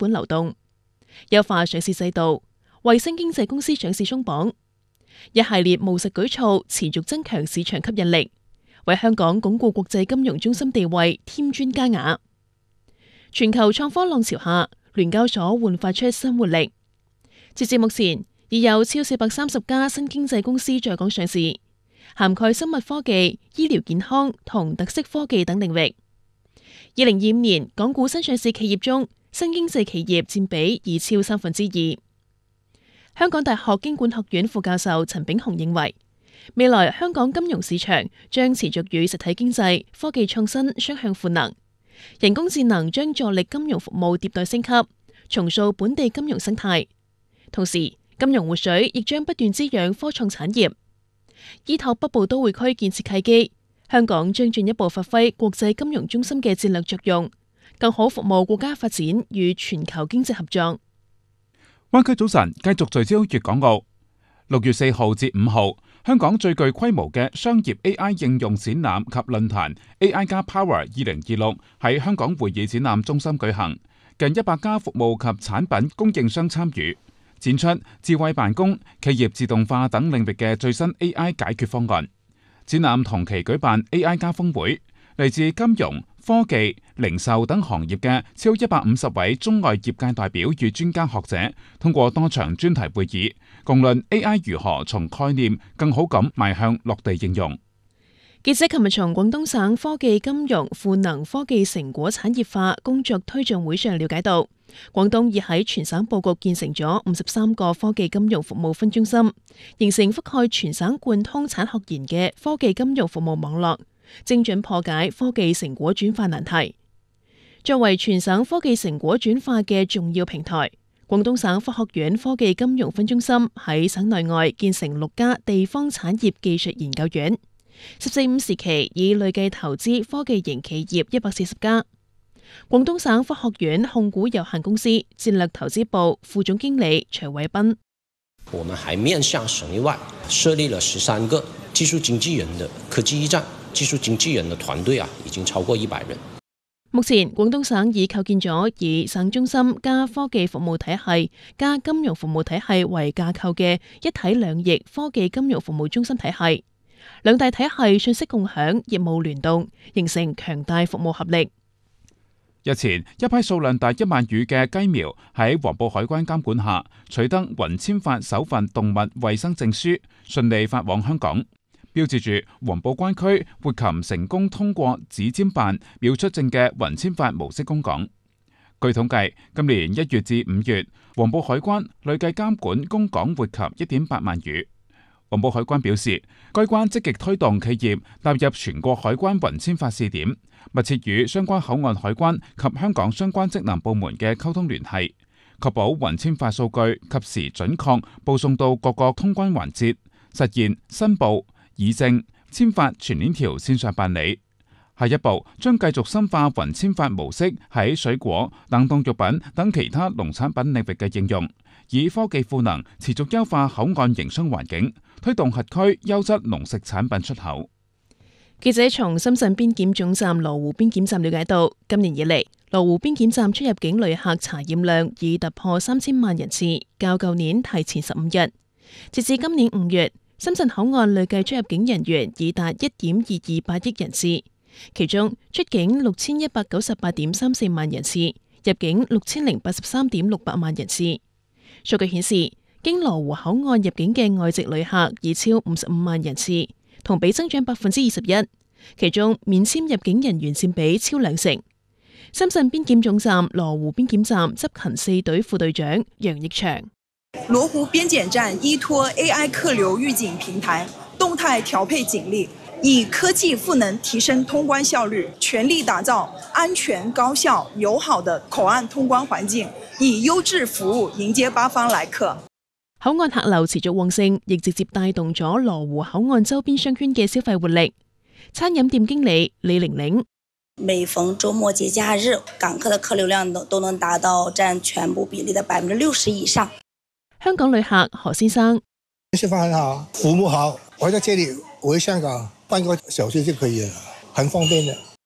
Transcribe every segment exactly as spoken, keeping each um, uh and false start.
管流動，優化上市制度，為新經濟公司上市鬆綁，一系列務實舉措持續增強市場吸引力，為香港鞏固國際金融中心地位添磚加瓦。全球創科浪潮下，聯交所煥發出新活力。截至目前，已有超四百三十家新經濟公司在港上市，涵蓋生物科技、醫療健康同特色科技等領域。二零二五年，港股新上市企業中，新經濟企業佔比已超三分之二。香港大學經管學院副教授陳炳雄認為，未來香港金融市場將持續與實體經濟、科技創新雙向賦能。人工智能將助力金融服務迭代升級，重塑本地金融生態。同時，金融活水亦將不斷滋養科創產業。依託北部都會區建設契機，香港將進一步發揮國際金融中心嘅戰略作用，更好服務國家發展與全球經濟合作。 灣區早晨繼續聚焦粵港澳。六月四號至五號，香港最具規模嘅商業 A I 應用展覽及論壇 A I 加 Power 二零二六喺香港會議展覽中心舉行，近一百家服務及產品供應商參與，展出智慧辦公、企業自動化等領域嘅最新 A I 解決方案。展覽同期舉辦 A I 加峰會，嚟自金融、科技、零售等行業嘅超一百五十位中外業界代表與專家學者，通過多場專題會議，共論 A I 如何從概念更好咁邁向落地應用。 記者琴日從廣東省科技金融賦能科技成果產業化工作推進會上了解到，廣東已喺全省佈局建成咗五十三個科技金融服務分中心，形成覆蓋全省貫通產學研嘅科技金融服務網絡，精準破解科技成果轉化難題。作為全省科技成果轉化嘅重要平台，廣東省科學院科技金融分中心喺省內外建成六家地方產業技術研究院，十四五時期已累計投資科技型企業一百四十家。廣東省科學院控股有限公司戰略投資部副總經理徐偉斌： 我們還面向省內外設立了十三個技術經紀人的科技驛站，技術經紀人的團隊啊，已經超過一百人。 目前廣東省已構建咗以省中心加科技服務體系加金融服務體系為架構嘅一體兩翼科技金融服務中心體系，兩大體系信息共享、業務聯動，形成強大服務合力。 日前，一批數量達一萬羽嘅雞苗喺黃埔海關監管下取得雲簽發首份動物衛生證書，順利發往香港，標誌住黃埔關區活禽成功通過指簽辦秒出證嘅雲簽發模式供港。據統計，今年一月至五月，黃埔海關累計監管供港活禽一點八萬羽。黃埔海關表示，該關積極推動企業納入全國海關雲簽發試點，密切與相關口岸海關及香港相關職能部門嘅溝通聯繫，確保雲簽發數據及時準確報送到各個通關環節，實現申報、議證、簽發全鏈條線上辦理。下一步將繼續深化雲簽發模式喺水果、冷凍肉品等其他農產品領域嘅應用，以科技賦能持續優化口岸營商環境，推動轄區優質農食產品出口。 記者從深圳邊檢總站羅湖邊檢站了解到，今年以嚟，羅湖邊檢站出入境旅客查驗量已突破三千萬人次，較舊年提前十五日。截至今年五月，深圳口岸累計出入境人員已達一點二二八億人次，其中出境六千一百九十八點三四萬人次，入境六千零八十三點六八萬人次。數據顯示，經羅湖口岸入境嘅外籍旅客已超五十五萬人次，同比增長百分之二十一，其中免簽入境人員佔比超兩成。深圳邊檢總站羅湖邊檢站執勤四隊副隊長楊益祥： 羅湖邊檢站依託 A I 客流預警平台，動態調配警力，以科技賦能提升通關效率，全力打造安全、高效、友好的口岸通關環境，以優質服務迎接八方來客。 口岸客流持續旺盛，亦直接帶動咗羅湖口岸周邊商圈嘅消費活力。餐飲店經理李玲玲： 每逢週末節假日，港客的客流量都都能達到佔全部比例的百分之六十以上。 香港旅客何先生： 吃飯很好，服務好，我在這裡回香港半個小時就可以了，很方便的。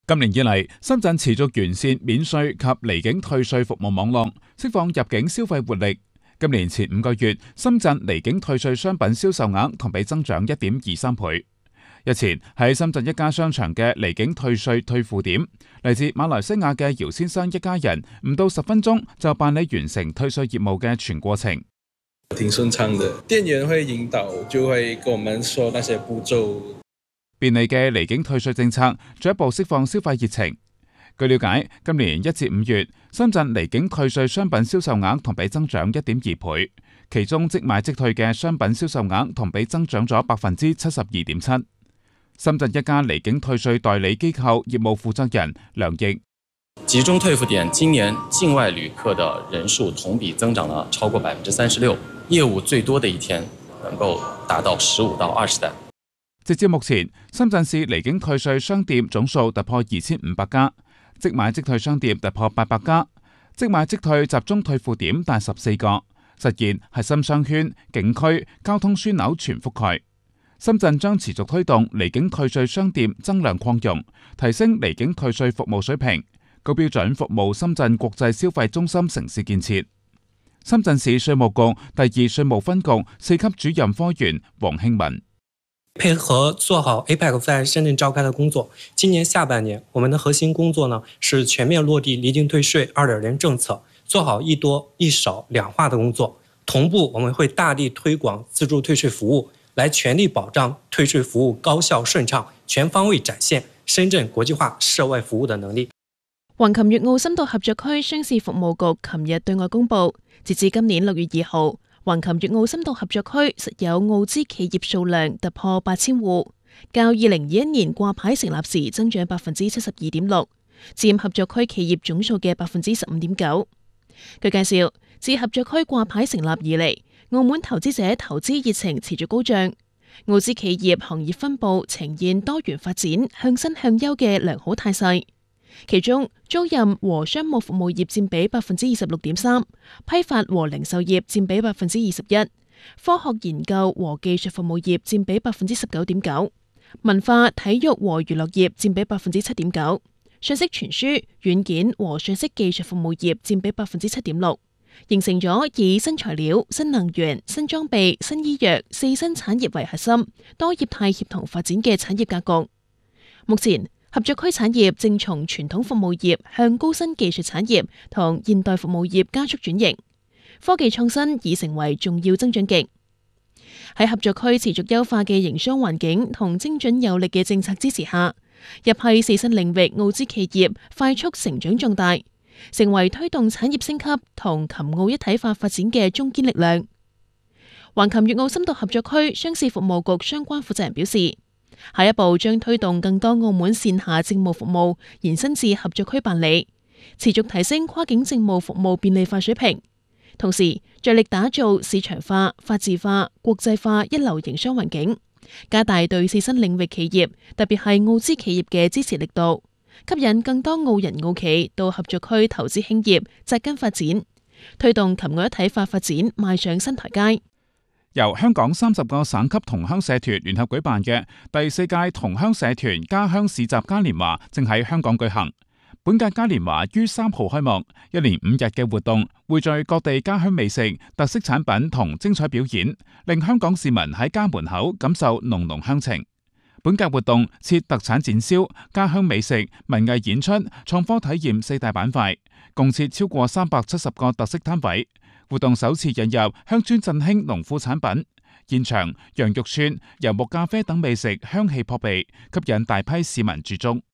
今年以嚟，深圳持續完善免稅及離境退稅服務網絡，釋放入境消費活力。今年前五個月，深圳離境退稅商品銷售額同比增長一點二三倍。日前喺深圳一家商場嘅離境退稅退付點，嚟自馬來西亞嘅姚先生一家人唔到十分鐘就辦理完成退稅業務嘅全過程。 挺順暢的，店員會引導，就會跟我們說那些步驟。 便利嘅離境退稅政策進一步釋放消費熱情。據了解，今年一至五月，深圳離境退稅商品銷售額同比增長一點二倍，其中即買即退嘅商品銷售額同比增長咗百分之七十二點七。深圳一家離境退稅代理機構業務負責人梁毅： 集中退付點今年境外旅客的人數同比增長了超過百分之三十六，業務最多的一天能夠達到十五到二十單。 直至目前，深圳市離境退稅商店總數突破二千五百家，即買即退商店突破八百家，即買即退集中退付點達十四個，實現核心商圈、景區、交通樞紐全覆蓋。深圳將持續推動離境退稅商店增量擴容，提升離境退稅服務水平，高標準服務深圳國際消費中心城市建設。深圳市稅務局第二稅務分局四級主任科員黃慶文： 配合做好 A P E C 在深圳召開的工作，今年下半年我們的核心工作呢是全面落地離境退稅 二點零 政策，做好一多一少兩化的工作。同步我們會大力推廣自助退稅服務，來全力保障退稅服務高效順暢，全方位展現深圳國際化涉外服務的能力。 橫琴粵澳深度合作區商事服務局琴日對外公佈，截至今年六月二號，橫琴粵澳深度合作區實有澳資企業數量突破八千戶，較二零二一年掛牌成立時增長百分之七十二點六，佔合作區企業總數嘅百分之十五點九。據介紹，自合作區掛牌成立以嚟，澳門投資者投資熱情持續高漲，澳資企業行業分佈呈現多元發展、向新向優嘅良好態勢。其中，租賃和商務服務業佔比百分之二十六點三，批發和零售業佔比百分之二十一，科學研究和技術服務業佔比百分之十九點九，文化、體育和娛樂業佔比百分之七點九，信息傳輸、軟件和信息技術服務業佔比百分之七點六，形成咗以新材料、新能源、新裝備、新醫藥四新產業為核心，多業態協同發展嘅產業格局。目前，合作區產業正從傳統服務業向高新技術產業同現代服務業加速轉型，科技創新已成為重要增長極。喺合作區持續優化嘅營商環境同精準有力嘅政策支持下，日系四新領域澳資企業快速成長壯大，成為推動產業升級同琴澳一體化發展嘅中堅力量。橫琴粵澳深度合作區商事服務局相關負責人表示，下一步將推動更多澳門線下政務服務延伸至合作區辦理，持續提升跨境政務服務便利化水平，同時着力打造市場化、法治化、國際化一流營商環境，加大對四新領域企業，特別係澳資企業嘅支持力度，吸引更多澳人澳企到合作區投資興業、扎根發展，推動琴澳一體化發展邁上新台階。 由香港三十個省級同鄉社團聯合舉辦嘅第四屆同鄉社團家鄉市集嘉年華正喺香港舉行。本屆嘉年華於三號開幕，一連五日嘅活動匯聚各地家鄉美食、特色產品同精彩表演，令香港市民喺家門口感受濃濃鄉情。本屆活動設特產展銷、家鄉美食、文藝演出、創科體驗四大板塊，共設超過三百七十個特色攤位。活動首次引入鄉村振興農副產品，現場羊肉串、游牧咖啡等美食香氣撲鼻，吸引大批市民駐足。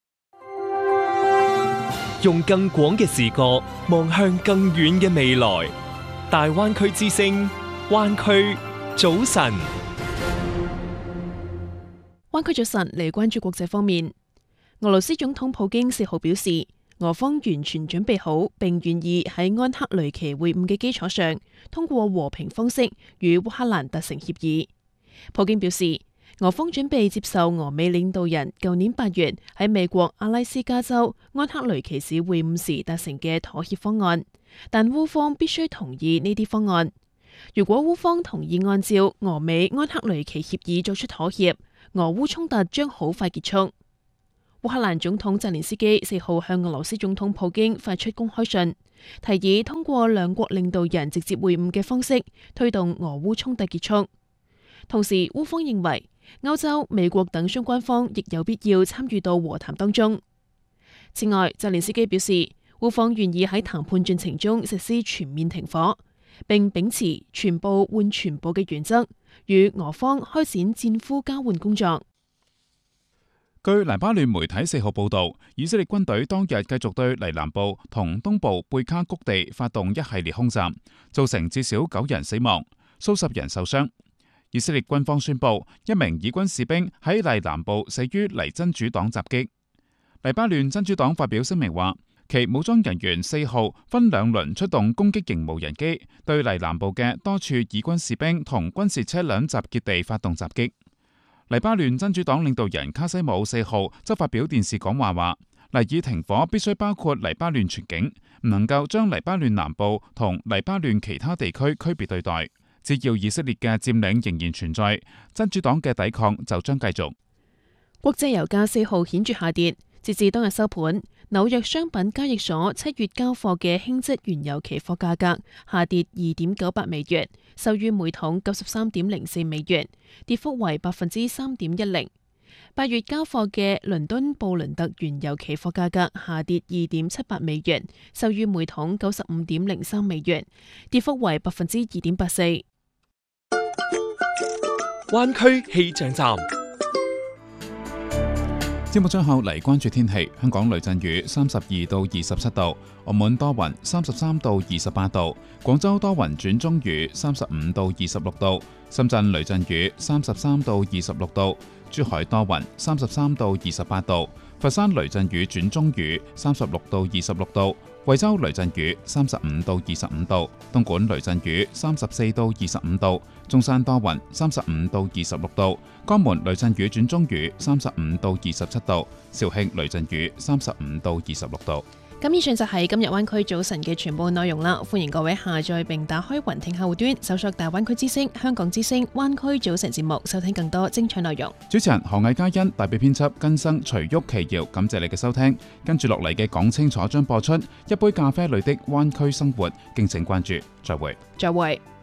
用更廣嘅視角望向更遠嘅未來，大灣區之聲，灣區早晨。 灣區早晨嚟關注國際方面，俄羅斯總統普京四號表示，俄方完全準備好並願意喺安克雷奇會晤嘅基礎上，通過和平方式與烏克蘭達成協議。普京表示，俄方準備接受俄美領導人舊年八月喺美國阿拉斯加州安克雷奇市會晤時達成嘅妥協方案，但烏方必須同意呢啲方案。如果烏方同意按照俄美安克雷奇協議作出妥協，俄烏衝突將好快結束。 烏克蘭總統澤連斯基四號向俄羅斯總統普京發出公開信，提議通過兩國領導人直接會晤嘅方式推動俄烏衝突結束。同時，烏方認為歐洲、美國等相關方亦有必要參與到和談當中。此外，澤連斯基表示，烏方願意喺談判進程中實施全面停火，並秉持全部換全部嘅原則，與俄方開展戰俘交換工作。 據黎巴嫩媒體四號報導，以色列軍隊當日繼續對黎南部同東部貝卡谷地發動一系列空襲，造成至少九人死亡、數十人受傷。以色列軍方宣布，一名以軍士兵喺黎南部死於黎真主黨襲擊。黎巴嫩真主黨發表聲明話，其武裝人員四號分兩輪出動攻擊型無人機，對黎南部嘅多處以軍士兵同軍事車輛集結地發動襲擊。黎巴嫩真主黨領導人卡西姆四號則發表電視講話話，黎以停火必須包括黎巴嫩全境，唔能夠將黎巴嫩南部同黎巴嫩其他地區區別對待。只要以色列嘅佔領仍然存在，真主黨嘅抵抗就將繼續。 國際油價四號顯著下跌，截至當日收盤，紐約商品交易所七月交貨嘅輕質原油期貨價格下跌二點九八美元，收於每桶九十三點零四美元，跌幅為百分之三點一零。八月交貨嘅倫敦布倫特原油期貨價格下跌二點七八美元，收於每桶九十五點零三美元，跌幅為百分之二點八四。 灣區氣象站。 節目最後嚟關注天氣，香港雷陣雨三十二到二十七度，澳門多雲三十三到二十八度，廣州多雲轉中雨三十五到二十六度，深圳雷陣雨三十三到二十六度，珠海多雲三十三到二十八度，佛山雷陣雨轉中雨三十六到二十六度，惠州雷陣雨三十五到二十五度，東莞雷陣雨三十四到二十五度，中山多雲三十五到二十六度，江門雷陣雨轉中雨三十五到二十七度，肇慶雷陣雨三十五到二十六度。 咁以上就係今日灣區早晨嘅全部內容啦，歡迎各位下載並打開雲聽客戶端，搜索大灣區之聲、香港之聲、灣區早晨節目，收聽更多精彩內容。 主持人何藝嘉欣，代表編輯根生、徐旭、奇瑤，感謝你嘅收聽。跟住落嚟嘅講清楚將播出一杯咖啡裏的灣區生活，敬請關注。再會。 再會。